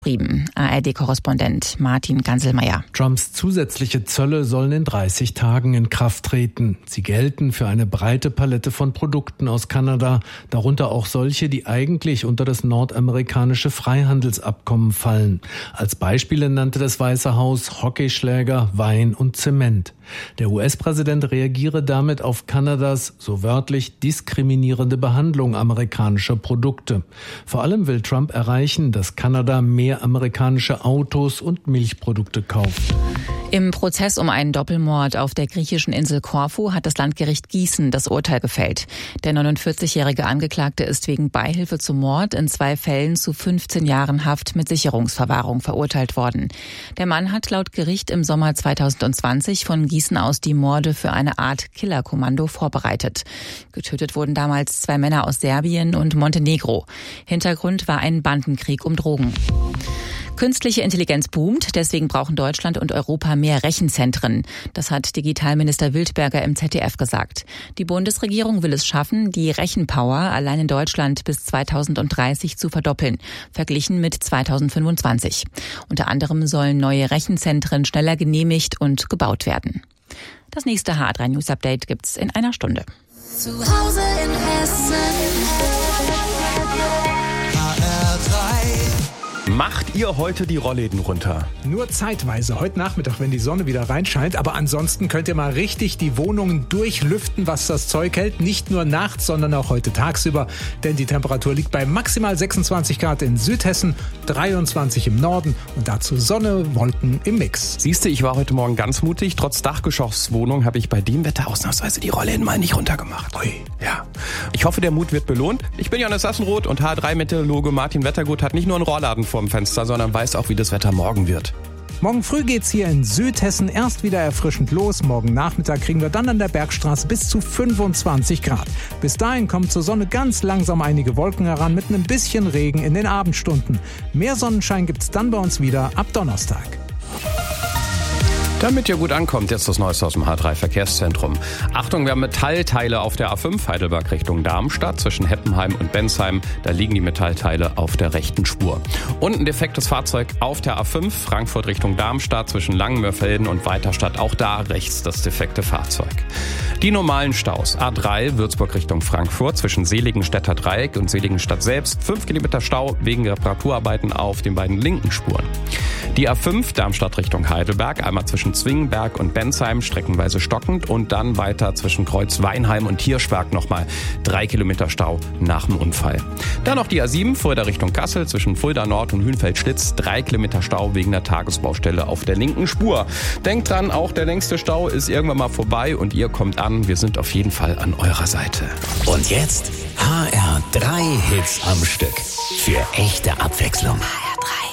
beschrieben. ARD-Korrespondent Martin Ganselmeier. Trumps zusätzliche Zölle sollen in 30 Tagen in Kraft treten. Sie gelten für eine breite Palette von Produkten aus Kanada, darunter auch solche, die eigentlich unter das nordamerikanische Freihandelsabkommen fallen. Als Beispiele nannte das Weiße Haus Hockeyschläger, Wein und Zement. Der US-Präsident reagiere damit auf Kanadas, so wörtlich, diskriminierende Behandlung amerikanischer Produkte. Vor allem will Trump erreichen, dass Kanada mehr amerikanische Autos und Milchprodukte kauft. Im Prozess um einen Doppelmord auf der griechischen Insel Korfu hat das Landgericht Gießen das Urteil gefällt. Der 49-jährige Angeklagte ist wegen Beihilfe zum Mord in 2 Fällen zu 15 Jahren Haft mit Sicherungsverwahrung verurteilt worden. Der Mann hat laut Gericht im Sommer 2020 von Gießen aus die Morde für eine Art Killerkommando vorbereitet. Getötet wurden damals 2 Männer aus Serbien und Montenegro. Hintergrund war ein Bandenkrieg um Drogen. Künstliche Intelligenz boomt, deswegen brauchen Deutschland und Europa mehr Rechenzentren. Das hat Digitalminister Wildberger im ZDF gesagt. Die Bundesregierung will es schaffen, die Rechenpower allein in Deutschland bis 2030 zu verdoppeln, verglichen mit 2025. Unter anderem sollen neue Rechenzentren schneller genehmigt und gebaut werden. Das nächste HR3 News Update gibt's in einer Stunde. Zu Hause in Hessen. Macht ihr heute die Rollläden runter? Nur zeitweise, heute Nachmittag, wenn die Sonne wieder reinscheint. Aber ansonsten könnt ihr mal richtig die Wohnungen durchlüften, was das Zeug hält. Nicht nur nachts, sondern auch heute tagsüber. Denn die Temperatur liegt bei maximal 26 Grad in Südhessen, 23 im Norden und dazu Sonne, Wolken im Mix. Siehst du, ich war heute Morgen ganz mutig. Trotz Dachgeschosswohnung habe ich bei dem Wetter ausnahmsweise die Rollläden mal nicht runtergemacht. Ui. Ja. Ich hoffe, der Mut wird belohnt. Ich bin Johannes Sassenroth und H3-Meteorologe Martin Wettergut hat nicht nur einen Rohrladen vorm Fenster, sondern weiß auch, wie das Wetter morgen wird. Morgen früh geht's hier in Südhessen erst wieder erfrischend los. Morgen Nachmittag kriegen wir dann an der Bergstraße bis zu 25 Grad. Bis dahin kommen zur Sonne ganz langsam einige Wolken heran mit einem bisschen Regen in den Abendstunden. Mehr Sonnenschein gibt's dann bei uns wieder ab Donnerstag. Damit ihr gut ankommt, jetzt das Neueste aus dem H3 Verkehrszentrum. Achtung, wir haben Metallteile auf der A5 Heidelberg Richtung Darmstadt zwischen Heppenheim und Bensheim. Da liegen die Metallteile auf der rechten Spur. Und ein defektes Fahrzeug auf der A5 Frankfurt Richtung Darmstadt zwischen Langenmörfelden und Weiterstadt. Auch da rechts das defekte Fahrzeug. Die normalen Staus. A3 Würzburg Richtung Frankfurt zwischen Seligenstädter Dreieck und Seligenstadt selbst. 5 Kilometer Stau wegen Reparaturarbeiten auf den beiden linken Spuren. Die A5 Darmstadt Richtung Heidelberg, einmal zwischen Zwingenberg und Bensheim, streckenweise stockend und dann weiter zwischen Kreuz-Weinheim und Hirschberg nochmal 3 Kilometer Stau nach dem Unfall. Dann noch die A7 Fulda Richtung Kassel zwischen Fulda Nord und Hünfeld-Schlitz, 3 Kilometer Stau wegen der Tagesbaustelle auf der linken Spur. Denkt dran, auch der längste Stau ist irgendwann mal vorbei und ihr kommt an. Wir sind auf jeden Fall an eurer Seite. Und jetzt HR3 Hits am Stück. Für echte Abwechslung.